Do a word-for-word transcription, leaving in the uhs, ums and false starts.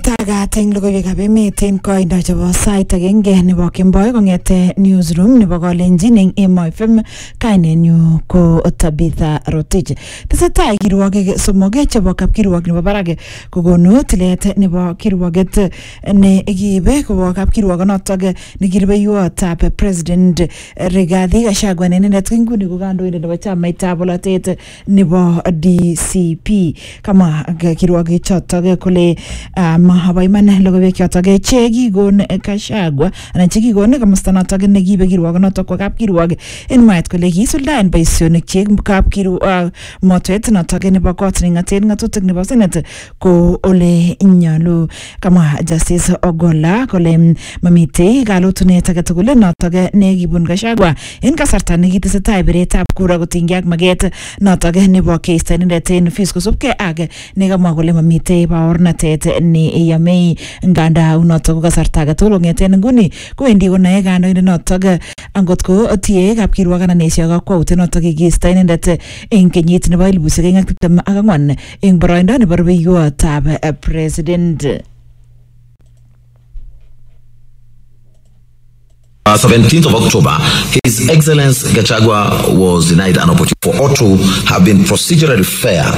Itagat eng logoiwekab emet eng koindo chebo sait agenge nebo kemboi kong'ete newsroom nebo Kalenjin eng Emo F M. Kainenyu ko Tabitha Rotich. Tesetai kirwogik somok chebo kapkirwok nebo barak kokonu tilet nebo kirwoget ne kiibe kobo kapkirwogonotok nekirubeiwotab President Rigathi Gachagua ne inendet nguni ko kandoindet nebo chamaitab bolotet nebo D C P. Kama kirwogik chotok kole mahaba iman logoiwek chotok che kikon Gachagua anan che kikon komosta notok nekiibe kirwogonotok kwa kapkirwok en mwaet kole kisuldaen boisionik che kapkirwok motwet notok nebo kot nengaten ngatutik nebo Senate ko ole nyalu. Kama Justice Ogolla kole mamite kalotunet age tugul notok nekibun Gachagua en kasarta nekitesetai biretab kura kotinygei ak maget notok nebo keista inendet en office kosubkei ak nekamwa kole mamite baornatet ni yamei nganda unotok ko kasarta age tugul ngeten nguni kowendi konae kandoindet notok angot ko tie kapkirwok anan esio kakwautiet notok kikiista inendet eng kenyit nebo elipusiek aeng ak tiptem ak ang'wan eng boroindo nebo rubeiwotab president. Uh, seventeenth of October, His Excellency Gachagua was denied an opportunity for all to have been procedurally fair